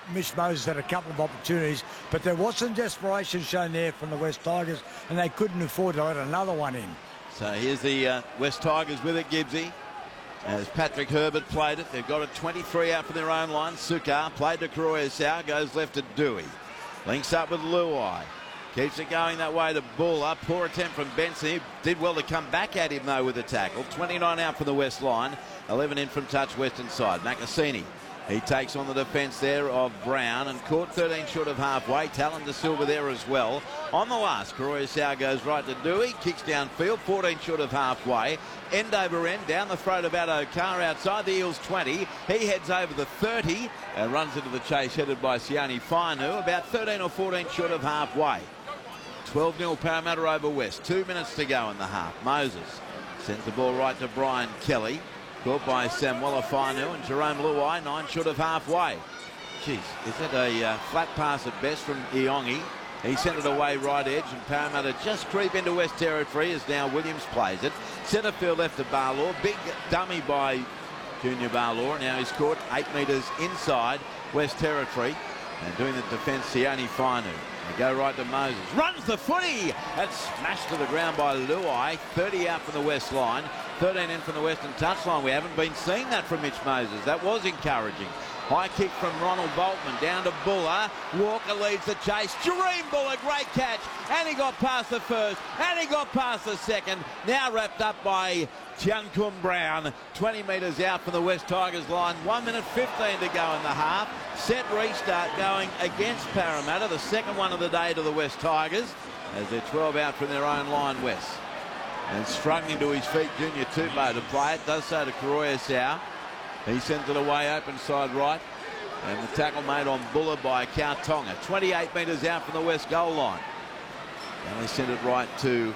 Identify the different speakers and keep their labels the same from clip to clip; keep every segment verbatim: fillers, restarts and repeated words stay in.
Speaker 1: Mitch Moses had a couple of opportunities, but there was some desperation shown there from the West Tigers, and they couldn't afford to let another one in.
Speaker 2: So here's the uh, West Tigers with it, Gibbsy. As Patrick Herbert played it, they've got a twenty-three out from their own line. Sukar played to Koroisau, goes left to Dewey. Links up with Luai. Keeps it going that way to Buller. Poor attempt from Benson. He did well to come back at him, though, with the tackle. twenty-nine out from the West line. eleven in from touch western side. Macassini. He takes on the defence there of Brown and caught thirteen short of halfway. Talon de Silva there as well. On the last, Koroisau goes right to Dewey. Kicks downfield, fourteen short of halfway. End over end, down the throat of Addo Carr outside the Eels twenty. He heads over the thirty and runs into the chase headed by Sione Fainu. About thirteen or fourteen short of halfway. twelve nil Parramatta over West. Two minutes to go in the half. Moses sends the ball right to Brian Kelly. Caught by Samuela Fainu and Jerome Luai, nine short of halfway. Jeez, is that a uh, flat pass at best from Iongi? He sent it away right edge, and Parramatta just creep into West Territory as now Williams plays it. Centre field left to Barlaw. Big dummy by Junior Barlaw. Now he's caught eight metres inside West Territory. And doing the defence, Sione Fainu. They go right to Moses. Runs the footy! And smashed to the ground by Luai. thirty out from the West line. thirteen in from the Western touchline. We haven't been seeing that from Mitch Moses. That was encouraging. High kick from Ronald Boltman down to Buller. Walker leads the chase. Jareem Buller, great catch. And he got past the first. And he got past the second. Now wrapped up by Tiankum Brown. twenty metres out from the West Tigers line. one minute fifteen to go in the half. Set restart going against Parramatta. The second one of the day to the West Tigers as they're twelve out from their own line, West. And struggling to his feet, Junior Tupou to play it. Does so to Koroisau. He sends it away open side right. And the tackle made on Buller by Kautonga. twenty-eight metres out from the West goal line. And they send it right to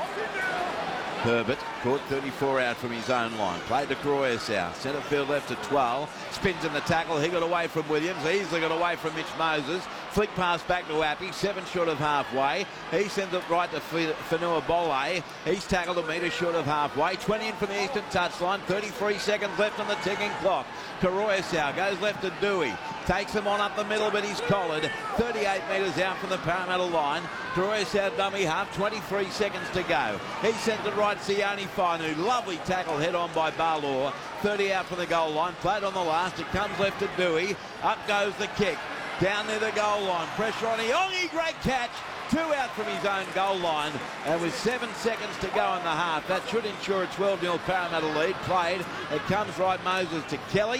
Speaker 2: Herbert. Caught thirty-four out from his own line. Played to Koroisau. Centre field left to twelve. Spins in the tackle. He got away from Williams. Easily got away from Mitch Moses. Flick pass back to Appy. Seven short of halfway. He sends it right to Fanua Bole. He's tackled a metre short of halfway. twenty in from the eastern touchline. thirty-three seconds left on the ticking clock. Koroisau goes left to Dewey. Takes him on up the middle, but he's collared. thirty-eight metres out from the Parramatta line. Koroisau dummy half. twenty-three seconds to go. He sends it right to Sione Fainu. Lovely tackle head on by Barlaw. thirty out from the goal line. Played on the last. It comes left to Dewey. Up goes the kick. Down near the goal line. Pressure on Iongi. Great catch. Two out from his own goal line. And with seven seconds to go in the half, that should ensure a twelve nil Parramatta lead. Played. It comes right Moses to Kelly.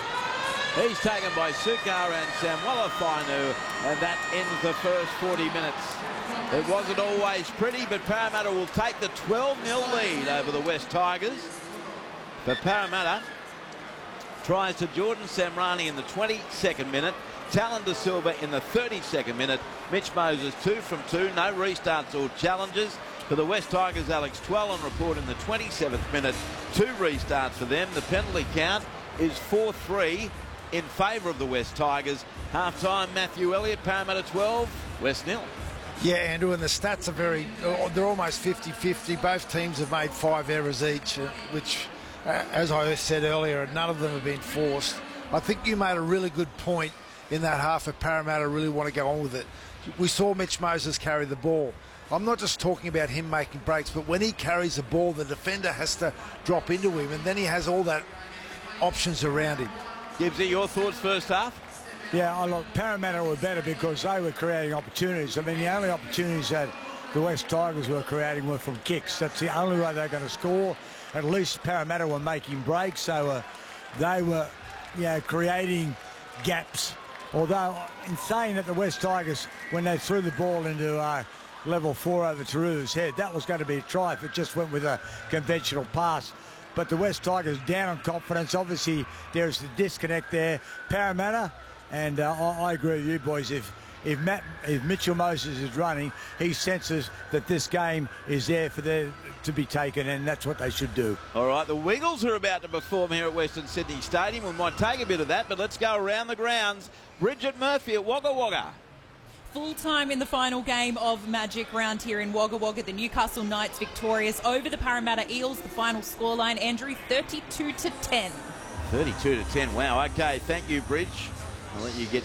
Speaker 2: He's taken by Sukar and Samuela Fainu. And that ends the first forty minutes. It wasn't always pretty, but Parramatta will take the twelve nil lead over the West Tigers. For Parramatta, tries to Jordan Samrani in the twenty-second minute. Talon de Silva in the thirty-second minute. Mitch Moses two from two. No restarts or challenges. For the West Tigers, Alex Twell on report in the twenty-seventh minute. Two restarts for them. The penalty count is four three in favour of the West Tigers. Half-time, Matthew Elliott, Parramatta twelve, West nil.
Speaker 3: Yeah, Andrew, and the stats are very, they're almost fifty fifty. Both teams have made five errors each, uh, which, uh, as I said earlier, none of them have been forced. I think you made a really good point in that half of Parramatta really want to go on with it. We saw Mitch Moses carry the ball. I'm not just talking about him making breaks, but when he carries the ball, the defender has to drop into him, and then he has all that options around him.
Speaker 2: Gibbsy, your thoughts first half?
Speaker 1: Yeah, I look, Parramatta were better because they were creating opportunities. I mean, the only opportunities that the West Tigers were creating were from kicks. That's the only way they're going to score. At least Parramatta were making breaks, so uh, they were, you know, creating gaps. Although, in saying that the West Tigers, when they threw the ball into uh, level four over Taru's head, that was going to be a try if it just went with a conventional pass. But the West Tigers down on confidence. Obviously, there's the disconnect there. Parramatta, and uh, I, I agree with you boys, if if, Matt, if Mitchell Moses is running, he senses that this game is there for them to be taken, and that's what they should do.
Speaker 2: All right, the Wiggles are about to perform here at Western Sydney Stadium. We might take a bit of that, but let's go around the grounds. Bridget Murphy at Wagga Wagga.
Speaker 4: Full time in the final game of Magic Round here in Wagga Wagga. The Newcastle Knights victorious over the Parramatta Eels. The final scoreline, Andrew, thirty-two to ten.
Speaker 2: thirty-two to ten. Wow. Okay. Thank you, Bridge. I'll let you get